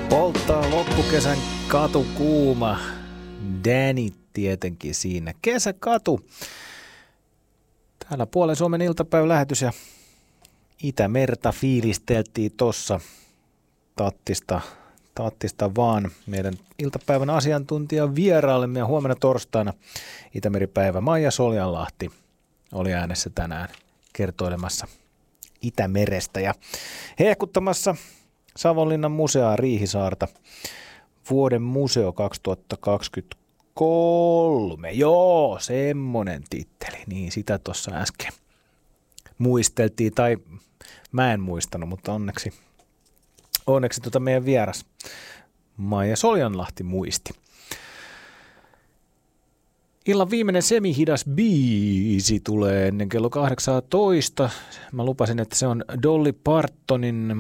Polttaa loppukesän katukuuma. Danny tietenkin siinä. Kesäkatu. Täällä Puolen Suomen iltapäivälähetys ja Itämerta fiilisteltiin tossa tattista vaan meidän iltapäivän asiantuntijan vieraallemme ja huomenna torstaina Itämeripäivä Maija Soljanlahti oli äänessä tänään kertoilemassa Itämerestä ja hehkuttamassa Savonlinnan museaa Riihisaarta. Vuoden museo 2023. Joo, semmonen titteli. Niin sitä tuossa äsken muisteltiin, tai mä en muistanut, mutta onneksi meidän vieras Maija Soljanlahti muisti. Illan viimeinen semihidas biisi tulee ennen kello 18. Mä lupasin, että se on Dolly Partonin